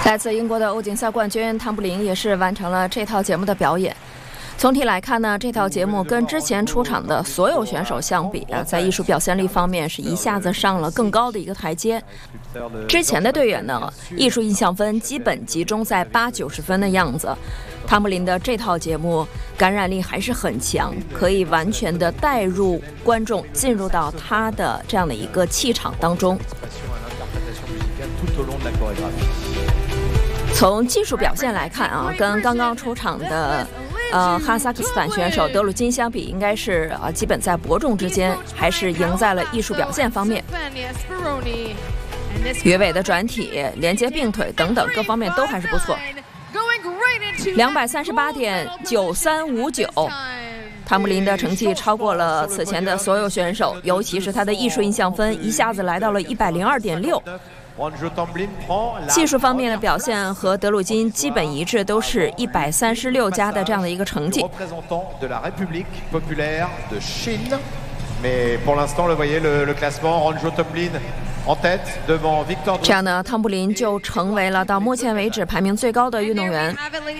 来自英国的欧锦赛冠军汤布林也是完成了这套节目的表演。总体来看呢，这套节目跟之前出场的所有选手相比在艺术表现力方面是一下子上了更高的一个台阶。之前的队员呢，艺术印象分基本集中在80-90分的样子。汤布林的这套节目感染力还是很强，可以完全的带入观众，进入到他的这样的一个气场当中。从技术表现来看啊，跟刚刚出场的哈萨克斯坦选手德鲁金相比，应该是基本在伯仲之间，还是赢在了艺术表现方面。鱼尾的转体、连接并腿等等各方面都还是不错。238.9359，汤布林的成绩超过了此前的所有选手，尤其是他的艺术印象分一下子来到了102.6。技术方面的表现和德鲁金基本一致，都是136加的这样的一个成绩。这样呢，汤布林就成为了到目前为止排名最高的运动员。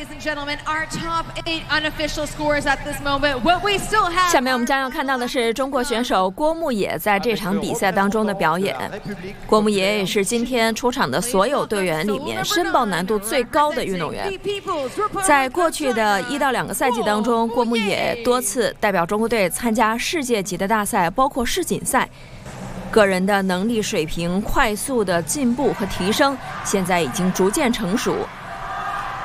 下面我们将要看到的是中国选手郭牧野在这场比赛当中的表演。郭牧野也是今天出场的所有队员里面申报难度最高的运动员。在过去的1到2个赛季当中，郭牧野多次代表中国队参加世界级的大赛，包括世锦赛。个人的能力水平快速的进步和提升，现在已经逐渐成熟。